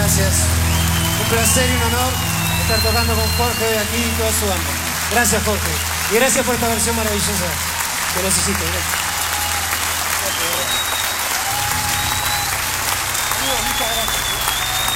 gracias. Un placer y un honor estar tocando con Jorge hoy aquí y toda su banda. Gracias, Jorge. Y gracias por esta versión maravillosa que necesito. Gracias.